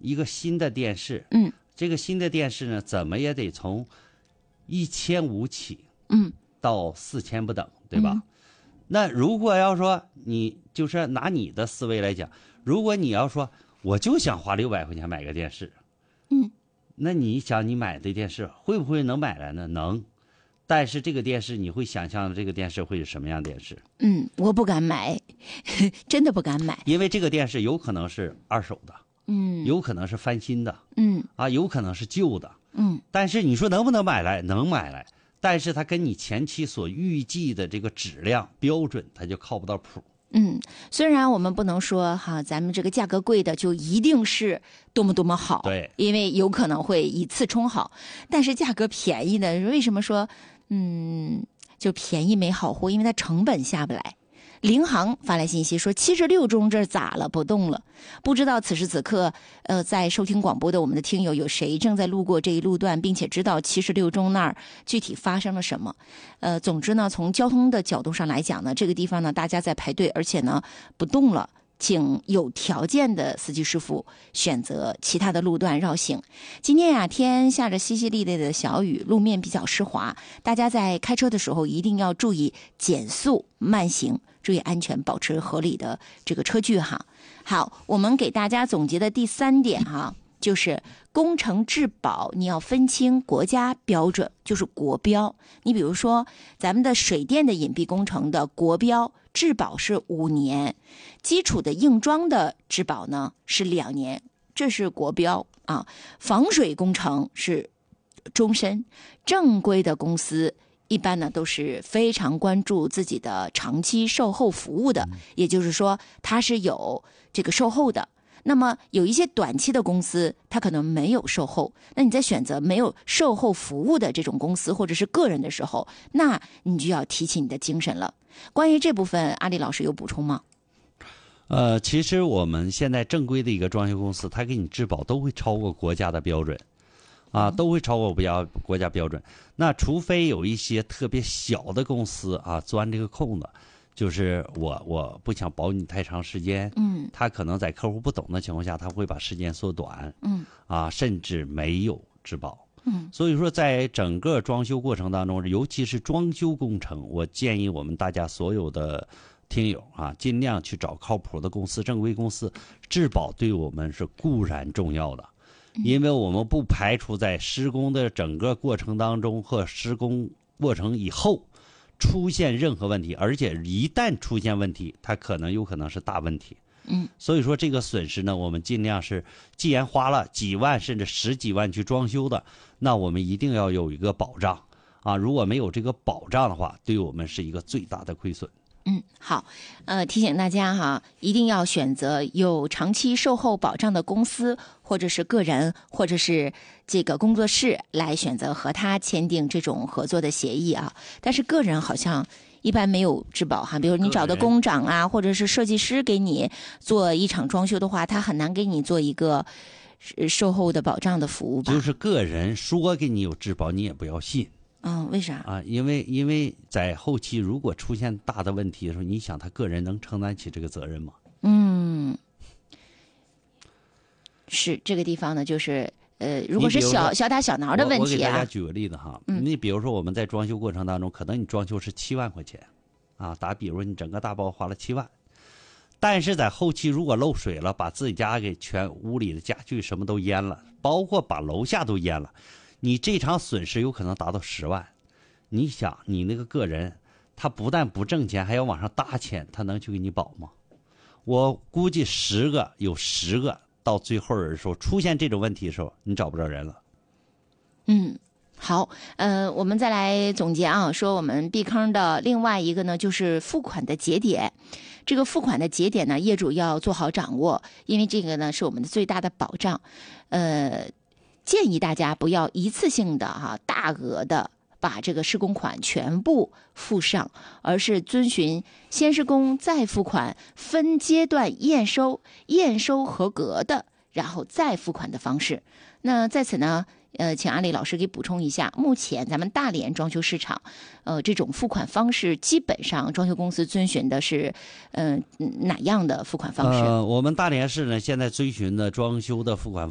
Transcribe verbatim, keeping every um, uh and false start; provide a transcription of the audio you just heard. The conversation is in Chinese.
一个新的电视， 嗯， 这个新的电视呢，怎么也得从一千五起， 嗯， 到四千不等，对吧？ 嗯那如果要说你就是拿你的思维来讲，如果你要说我就想花六百块钱买个电视， 嗯， 那你想你买的电视会不会能买来呢？能，但是这个电视你会想象这个电视会是什么样的电视？ 嗯，我不敢买，真的不敢买， 因为这个电视有可能是二手的， 嗯， 有可能是翻新的， 嗯啊，有可能是旧的， 嗯， 但是你说能不能买来？能买来，但是它跟你前期所预计的这个质量标准，它就靠不到谱。 嗯，虽然我们不能说哈，咱们这个价格贵的就一定是多么多么好， 对， 因为有可能会以次充好，但是价格便宜的，为什么说嗯，就便宜没好货？因为它成本下不来。领航发来信息说七十六中这咋了不动了？不知道此时此刻呃在收听广播的我们的听友有谁正在路过这一路段，并且知道七十六中那儿具体发生了什么。呃总之呢，从交通的角度上来讲呢，这个地方呢大家在排队，而且呢不动了，请有条件的司机师傅选择其他的路段绕行。今天呀，天下着淅淅沥沥的小雨，路面比较湿滑，大家在开车的时候一定要注意减速慢行，注意安全，保持合理的这个车距哈。好，我们给大家总结的第三点哈，就是工程质保你要分清国家标准，就是国标。你比如说咱们的水电的隐蔽工程的国标质保是五年，基础的硬装的质保呢是两年，这是国标啊。防水工程是终身，正规的公司一般呢都是非常关注自己的长期售后服务的，也就是说它是有这个售后的。那么有一些短期的公司，它可能没有售后，那你在选择没有售后服务的这种公司或者是个人的时候，那你就要提起你的精神了。关于这部分，阿里老师有补充吗？ 呃，其实我们现在正规的一个装修公司，它给你质保都会超过国家的标准，啊，都会超过国家国家标准。那除非有一些特别小的公司啊钻这个空子，就是我我不想保你太长时间， 嗯， 他可能在客户不懂的情况下，他会把时间缩短， 嗯， 啊，甚至没有质保。 嗯， 所以说，在整个装修过程当中，尤其是装修工程，我建议我们大家所有的听友啊，尽量去找靠谱的公司、正规公司，质保对我们是固然重要的，因为我们不排除在施工的整个过程当中和施工过程以后出现任何问题，而且一旦出现问题，它可能有可能是大问题。 嗯， 所以说这个损失呢，我们尽量是，既然花了几万甚至十几万去装修的，那我们一定要有一个保障啊！如果没有这个保障的话，对我们是一个最大的亏损。 嗯，好，呃，提醒大家哈，一定要选择有长期售后保障的公司，或者是个人，或者是这个工作室来选择和他签订这种合作的协议啊。但是个人好像一般没有质保哈，比如你找的工长啊，或者是设计师给你做一场装修的话，他很难给你做一个售后的保障的服务吧？ 就是个人说给你有质保，你也不要信。 嗯，为啥啊？因为因为在后期如果出现大的问题的时候，你想他个人能承担起这个责任吗？ 嗯，是这个地方呢，就是呃，如果是小小打小闹的问题啊， 我, 我给大家举个例子哈， 嗯、 你比如说我们在装修过程当中，可能你装修是七万块钱，啊，打比如你整个大包花了七万，但是在后期如果漏水了，把自己家给全屋里的家具什么都淹了，包括把楼下都淹了。你这场损失有可能达到十万，你想你那个个人，他不但不挣钱，还要往上搭钱，他能去给你保吗？我估计十个有十个到最后的时候出现这种问题的时候，你找不着人了。 嗯，好，呃，我们再来总结啊，说我们避坑的另外一个呢，就是付款的节点。这个付款的节点呢，业主要做好掌握，因为这个呢是我们的最大的保障。呃。建议大家不要一次性的哈、啊、大额的把这个施工款全部付上，而是遵循先施工再付款，分阶段验收，验收合格的，然后再付款的方式。那在此呢，呃，请阿里老师给补充一下，目前咱们大连装修市场，呃，这种付款方式基本上装修公司遵循的是，嗯、呃，哪样的付款方式？ 呃，我们大连市呢，现在遵循的装修的付款